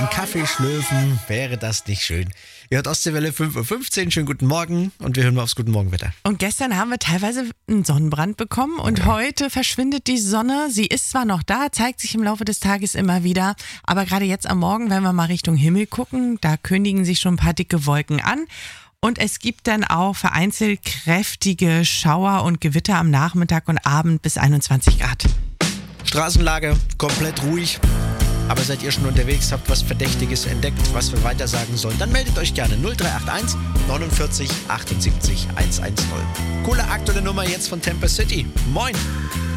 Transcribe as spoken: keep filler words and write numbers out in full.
Einen Kaffee schlürfen, wäre das nicht schön? Ihr hört Ostseewelle fünf Uhr fünfzehn, schönen guten Morgen und wir hören mal aufs Guten Morgenwetter. Und gestern haben wir teilweise einen Sonnenbrand bekommen und Ja. heute verschwindet die Sonne. Sie ist zwar noch da, zeigt sich im Laufe des Tages immer wieder, aber gerade jetzt am Morgen, wenn wir mal Richtung Himmel gucken, da kündigen sich schon ein paar dicke Wolken an. Und es gibt dann auch vereinzelt kräftige Schauer und Gewitter am Nachmittag und Abend bis einundzwanzig Grad. Straßenlage komplett ruhig. Aber seid ihr schon unterwegs, habt was Verdächtiges entdeckt, was wir weitersagen sollen, dann meldet euch gerne null drei acht eins neunundvierzig achtundsiebzig hundertzehn. Coole aktuelle Nummer jetzt von Temper City. Moin!